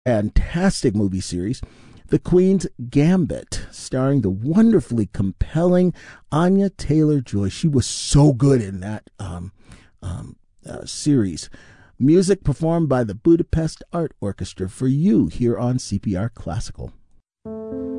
fantastic movie series, The Queen's Gambit, starring the wonderfully compelling Anya Taylor-Joy. She was so good in that series. Music performed by the Budapest Art Orchestra for you here on CPR Classical.